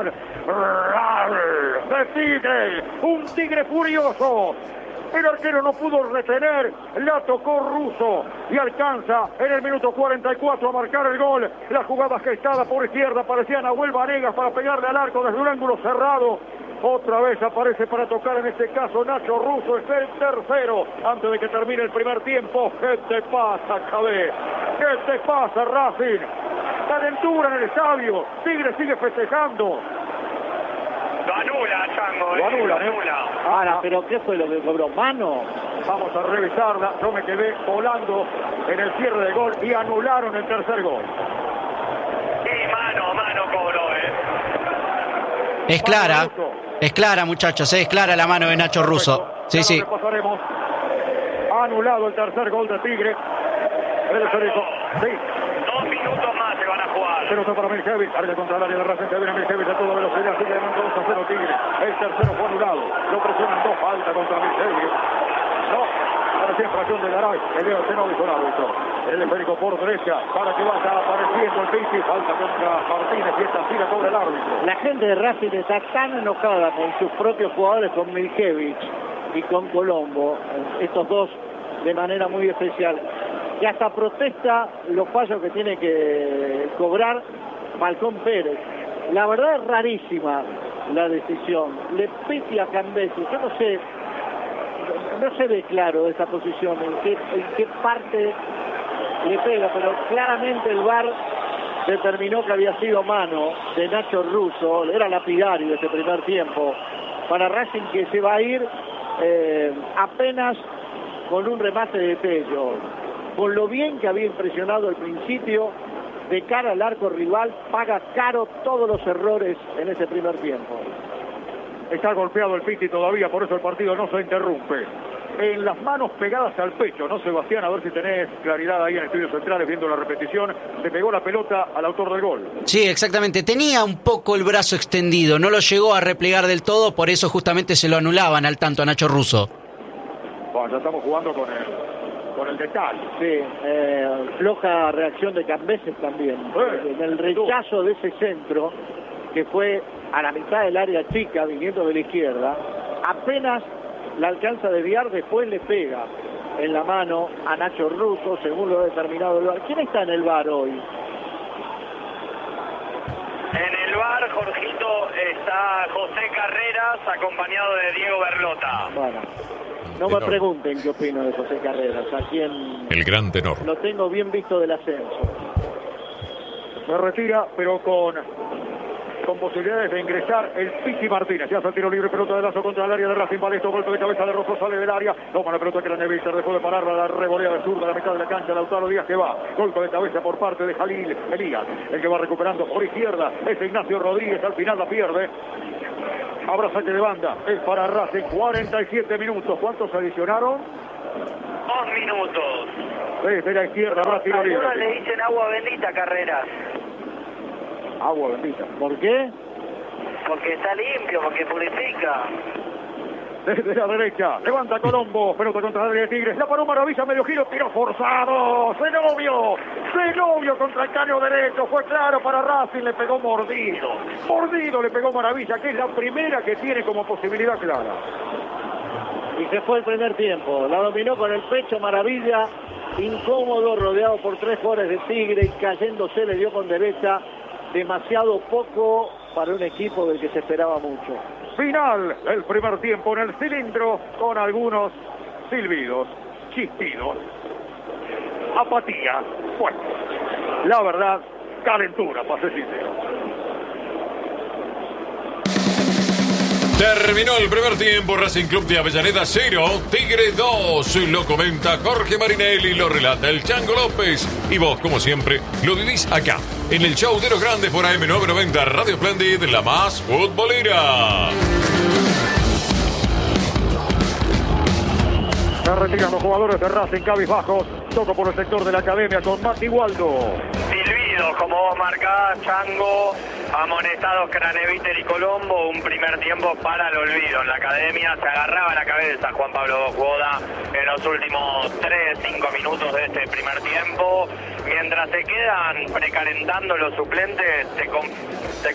final. De Tigre, un Tigre furioso. El arquero no pudo retener, la tocó Russo y alcanza en el minuto 44 a marcar el gol. La jugada gestada por izquierda parecía Nahuel Vanegas para pegarle al arco desde un ángulo cerrado. Otra vez aparece para tocar en este caso Nacho Russo, es el tercero antes de que termine el primer tiempo. ¿Qué te pasa, Cabé? ¿Qué te pasa, Racing? Calentura en el estadio, Tigre sigue festejando. Lo anula, Chango. Lo anulan, Ahora, ¿pero qué fue lo que cobró? ¿Mano? Vamos a revisarla. Yo me quedé volando en el cierre de gol y anularon el tercer gol. Sí, mano cobró, Es clara, muchachos, es clara la mano de Nacho Russo. Sí, sí. Repasaremos. Anulado el tercer gol de Tigre. El Federico. Sí. 2 minutos más se van a jugar. Pelota para Miljevic, área contra el área de Racing, que viene Miljevic a toda velocidad, sigue ganando 2-0 Tigre. El tercero fue anulado, lo presionan 2, falta contra Miljevic. No, parecía infracción de Garay, el dedo que no dijo el árbitro. El esférico por derecha, para que vaya apareciendo el Piti, falta contra Martínez y esta siga cobra el árbitro. La gente de Racing está tan enojada con sus propios jugadores, con Miljevic y con Colombo, estos dos de manera muy especial, que hasta protesta los fallos que tiene que cobrar Falcón Pérez. La verdad es rarísima la decisión. Le pide a Cambesi. Yo no se ve claro esa posición, en qué parte le pega, pero claramente el VAR determinó que había sido mano de Nacho Russo. Era lapidario ese primer tiempo para Racing, que se va a ir apenas con un remate de Tello. Con lo bien que había impresionado al principio, de cara al arco rival, paga caro todos los errores en ese primer tiempo. Está golpeado el Piti todavía, por eso el partido no se interrumpe. En las manos pegadas al pecho, ¿no, Sebastián? A ver si tenés claridad ahí en Estudios Centrales, viendo la repetición. Le pegó la pelota al autor del gol. Sí, exactamente. Tenía un poco el brazo extendido, no lo llegó a replegar del todo, por eso justamente se lo anulaban al tanto a Nacho Russo. Bueno, ya estamos jugando con el detalle. Sí, floja reacción de Cambeses también. En el rechazo de ese centro, que fue a la mitad del área chica, viniendo de la izquierda, apenas la alcanza a desviar, después le pega en la mano a Nacho Russo, según lo ha determinado el VAR. ¿Quién está en el VAR hoy? En el VAR, Jorgito, está José Carreras, acompañado de Diego Berlota. Bueno, no me pregunten qué opino de José Carreras, a quien el gran tenor lo tengo bien visto del ascenso. Se retira, pero con posibilidades de ingresar el Piti Martínez. Ya hace el tiro libre, pelota de Lazo contra el área de Racing. Balesto, golpe de cabeza de Rojo, sale del área. Toma la pelota que la Nevita dejó de pararla, la revolea de zurda a la mitad de la cancha. Lautaro Díaz que va. Golpe de cabeza por parte de Jalil Elías. El que va recuperando por izquierda es Ignacio Rodríguez. Al final la pierde. Habrá saque de banda. Es para Racing. 47 minutos. ¿Cuántos adicionaron? 2 minutos. Desde la izquierda habrá tiro libre. Algunos le dicen agua bendita, Carreras. Agua bendita. ¿Por qué? Porque está limpio, porque purifica. Desde la derecha, levanta Colombo, pelota contra el área de Tigres, la paró Maravilla, medio giro, tiro forzado, Zenobio contra el caño derecho, fue claro para Racing, le pegó mordido le pegó Maravilla, que es la primera que tiene como posibilidad clara. Y se fue el primer tiempo, la dominó con el pecho Maravilla, incómodo, rodeado por 3 jugadores de Tigre, y cayéndose le dio con derecha, demasiado poco para un equipo del que se esperaba mucho. Final del primer tiempo en el cilindro, con algunos silbidos, chistidos, apatía. Bueno, la verdad, calentura, para ser sincero. Terminó el primer tiempo, Racing Club de Avellaneda 0, Tigre 2. Lo comenta Jorge Marinelli, lo relata el Chango López. Y vos, como siempre, lo vivís acá, en el show de los grandes por AM990 Radio Splendid, la más futbolera. Se retiran los jugadores de Racing cabizbajos. Toco por el sector de la academia con Mati Waldo. Silbidos, como vos marcás, Chango. Amonestados Craneviter y Colombo, un primer tiempo para el olvido. En la academia se agarraba la cabeza Juan Pablo Boda en los últimos 3-5 minutos de este primer tiempo. Mientras se quedan precalentando los suplentes, se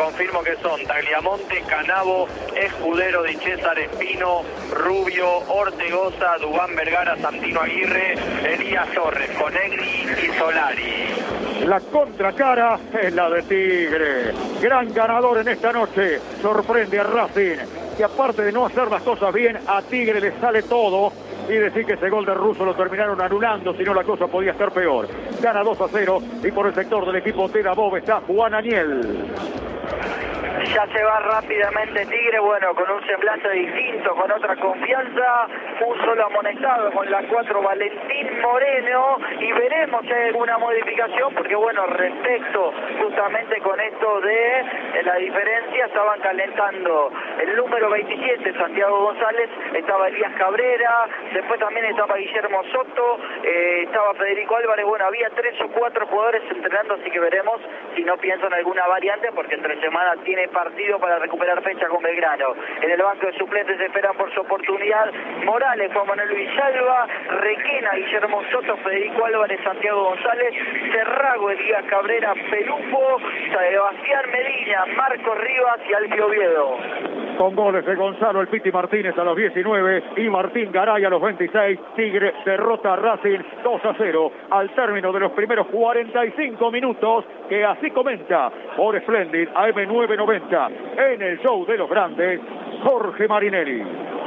confirmo que son Tagliamonte, Canavo, Escudero, Di César, Espino, Rubio, Ortegoza, Dubán Vergara, Santino Aguirre, Elías Torres, Conegri y Solari. La contracara es la de Tigre. Gran ganador en esta noche. Sorprende a Racing, que aparte de no hacer las cosas bien, a Tigre le sale todo. Y decir que ese gol de Russo lo terminaron anulando, si no la cosa podía ser peor. Gana 2-0 y por el sector del equipo de Dabov está Juan Aniel. Ya se va rápidamente Tigre, bueno, con un semblante distinto, con otra confianza, un solo amonestado con la 4 Valentín Moreno, y veremos si hay alguna modificación, porque bueno, respecto justamente con esto de la diferencia, estaban calentando el número 27, Santiago González, estaba Elías Cabrera, después también estaba Guillermo Soto, estaba Federico Álvarez, bueno, había 3 o 4 jugadores entrenando, así que veremos si no piensan alguna variante, porque entre semana tiene partido para recuperar fecha con Belgrano. En el banco de suplentes esperan por su oportunidad Morales, Juan Manuel Villalba, Requena, Guillermo Soto, Federico Álvarez, Santiago González, Cerrago, Elías Cabrera, Pelufo, Sebastián Medina, Marcos Rivas y Alfio Oviedo. Con goles de Gonzalo El Piti Martínez a los 19 y Martín Garay a los 26, Tigre derrota a Racing 2-0 al término de los primeros 45 minutos, que así comenta por Splendid AM990 en el show de los grandes, Jorge Marinelli.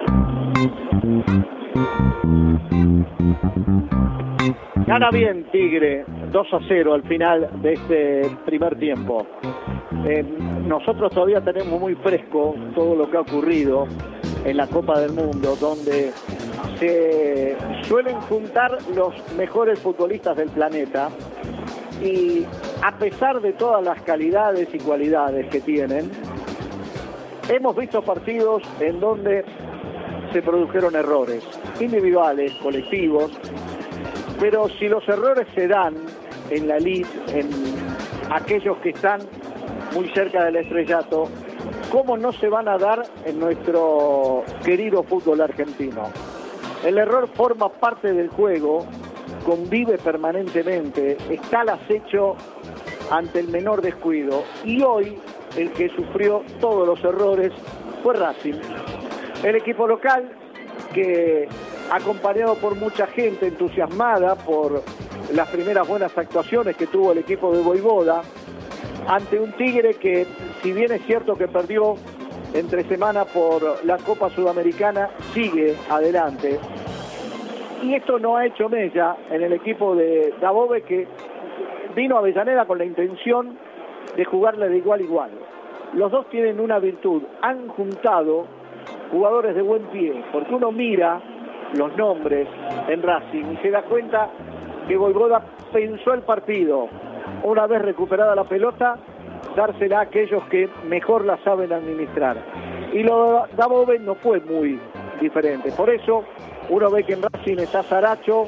Gana bien Tigre, 2-0 al final de este primer tiempo. Nosotros todavía tenemos muy fresco todo lo que ha ocurrido en la Copa del Mundo, donde se suelen juntar los mejores futbolistas del planeta, y a pesar de todas las calidades y cualidades que tienen, hemos visto partidos en donde se produjeron errores individuales, colectivos, pero si los errores se dan en la elite, en aquellos que están muy cerca del estrellato, ¿cómo no se van a dar en nuestro querido fútbol argentino? El error forma parte del juego, convive permanentemente, está al acecho ante el menor descuido, y hoy el que sufrió todos los errores fue Racing. El equipo local, que acompañado por mucha gente entusiasmada por las primeras buenas actuaciones que tuvo el equipo de Voivoda, ante un Tigre que, si bien es cierto que perdió entre semana por la Copa Sudamericana, sigue adelante. Y esto no ha hecho mella en el equipo de Dabove, que vino a Avellaneda con la intención de jugarle de igual a igual. Los dos tienen una virtud, han juntado jugadores de buen pie, porque uno mira los nombres en Racing y se da cuenta que Voivoda pensó el partido, una vez recuperada la pelota, dársela a aquellos que mejor la saben administrar. Y lo de Dabove no fue muy diferente. Por eso uno ve que en Racing está Saracho,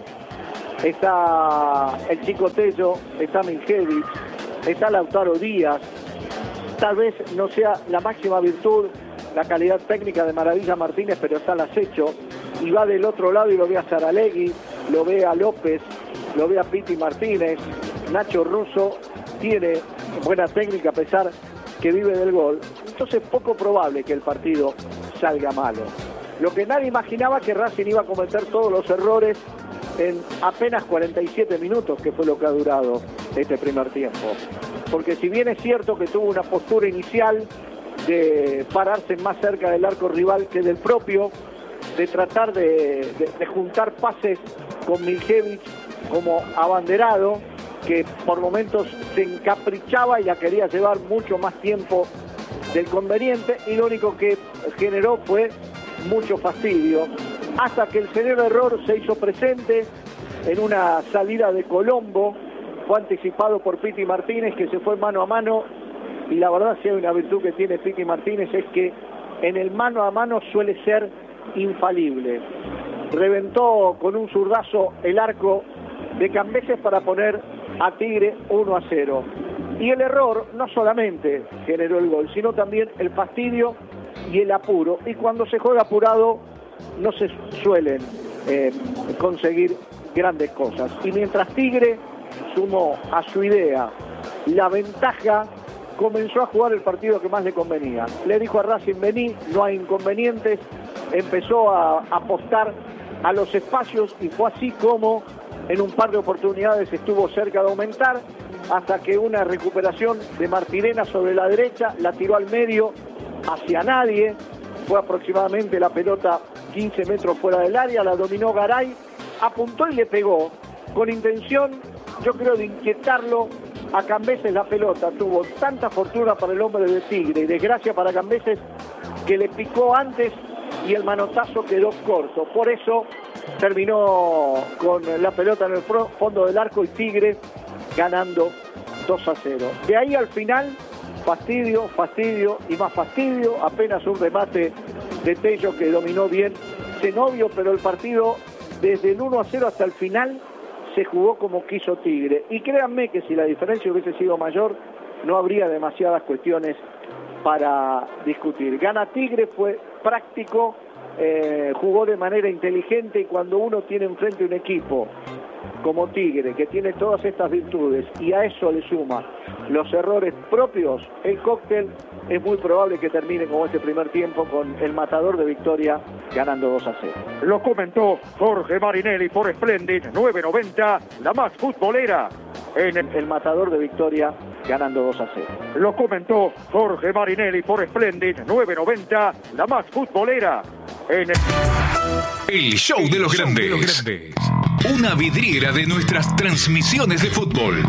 está el Chico Tello, está Miljevic, está Lautaro Díaz. Tal vez no sea la máxima virtud la calidad técnica de Maravilla Martínez, pero está al acecho. Y va del otro lado y lo ve a Saralegui, lo ve a López, lo ve a Piti Martínez. Nacho Russo tiene buena técnica a pesar que vive del gol. Entonces es poco probable que el partido salga malo. Lo que nadie imaginaba, que Racing iba a cometer todos los errores en apenas 47 minutos, que fue lo que ha durado este primer tiempo. Porque si bien es cierto que tuvo una postura inicial de pararse más cerca del arco rival que del propio, de tratar de juntar pases con Miljevic como abanderado, que por momentos se encaprichaba y la quería llevar mucho más tiempo del conveniente, y lo único que generó fue mucho fastidio, hasta que el severo error se hizo presente en una salida de Colombo. Fue anticipado por Piti Martínez, que se fue mano a mano, y la verdad, si hay una virtud que tiene Piti Martínez, es que en el mano a mano suele ser infalible. Reventó con un zurdazo el arco de Cambeses para poner a Tigre 1-0. Y el error no solamente generó el gol, sino también el fastidio y el apuro. Y cuando se juega apurado no se suelen conseguir grandes cosas. Y mientras Tigre sumó a su idea la ventaja comenzó a jugar el partido que más le convenía. Le dijo a Racing: vení, no hay inconvenientes. Empezó a apostar a los espacios y fue así como en un par de oportunidades estuvo cerca de aumentar, hasta que una recuperación de Martirena sobre la derecha la tiró al medio hacia nadie. Fue aproximadamente la pelota 15 metros fuera del área, la dominó Garay, apuntó y le pegó con intención, yo creo, de inquietarlo a Cambeses. La pelota tuvo tanta fortuna para el hombre de Tigre y desgracia para Cambeses que le picó antes y el manotazo quedó corto. Por eso terminó con la pelota en el fondo del arco y Tigre ganando 2-0. De ahí al final, fastidio, fastidio y más fastidio. Apenas un remate de Tello que dominó bien Zenobio, pero el partido desde el 1-0 hasta el final se jugó como quiso Tigre. Y créanme que si la diferencia hubiese sido mayor, no habría demasiadas cuestiones para discutir. Gana Tigre, fue práctico, jugó de manera inteligente, y cuando uno tiene enfrente un equipo como Tigre, que tiene todas estas virtudes, y a eso le suma los errores propios, el cóctel es muy probable que termine como este primer tiempo con el matador de Victoria ganando 2-0. Lo comentó Jorge Marinelli por Splendid 990, la más futbolera. El matador de Victoria ganando 2-0. Lo comentó Jorge Marinelli por Splendid 990, la más futbolera. El show de los grandes. Una vidriera de nuestras transmisiones de fútbol.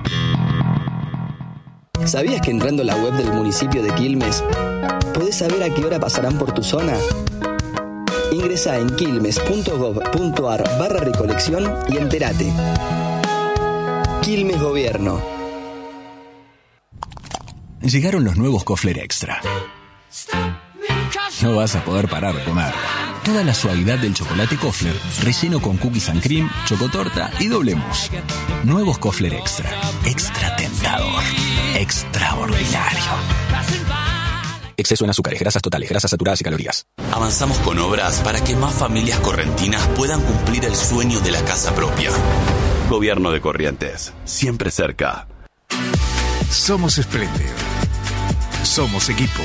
¿Sabías que entrando a la web del municipio de Quilmes podés saber a qué hora pasarán por tu zona? Ingresá en quilmes.gov.ar/recolección y entérate. Quilmes Gobierno. Llegaron los nuevos Kofler Extra. No vas a poder parar de comer. Toda la suavidad del chocolate Kofler, relleno con cookies and cream, chocotorta y doble mousse. Nuevos Kofler Extra. Extra tentador. Extraordinario. Exceso en azúcares, grasas totales, grasas saturadas y calorías. Avanzamos con obras para que más familias correntinas puedan cumplir el sueño de la casa propia. Gobierno de Corrientes, siempre cerca. Somos Splendid. Somos equipo.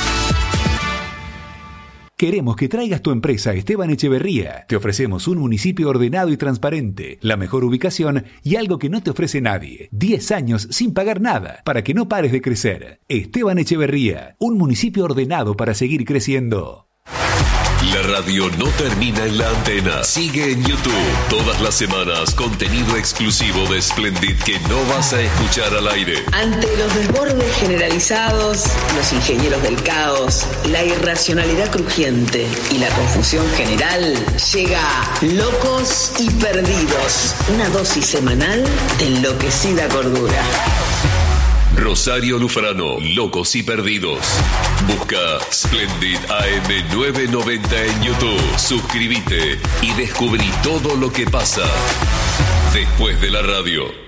Queremos que traigas tu empresa a Esteban Echeverría. Te ofrecemos un municipio ordenado y transparente, la mejor ubicación y algo que no te ofrece nadie. 10 años sin pagar nada, para que no pares de crecer. Esteban Echeverría, un municipio ordenado para seguir creciendo. La radio no termina en la antena. Sigue en YouTube. Todas las semanas, contenido exclusivo de Splendid que no vas a escuchar al aire. Ante los desbordes generalizados, los ingenieros del caos, la irracionalidad crujiente y la confusión general, llega Locos y Perdidos. Una dosis semanal de enloquecida cordura. Rosario Lufrano, Locos y Perdidos. Busca Splendid AM 990 en YouTube. Suscríbete y descubrí todo lo que pasa después de la radio.